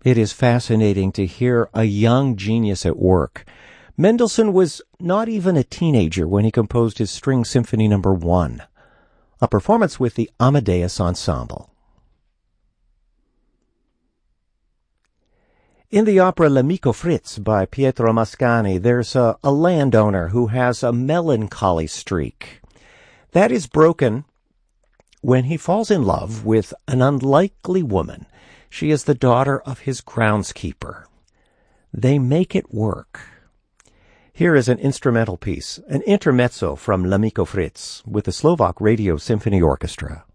It is fascinating to hear a young genius at work. Mendelssohn was not even a teenager when he composed his String Symphony No. 1, a performance with the Amadeus Ensemble. In the opera L'Amico Fritz by Pietro Mascagni, there's a landowner who has a melancholy streak. That is broken when he falls in love with an unlikely woman. She is the daughter of his groundskeeper. They make it work. Here is an instrumental piece, an intermezzo from L'Amico Fritz with the Slovak Radio Symphony Orchestra.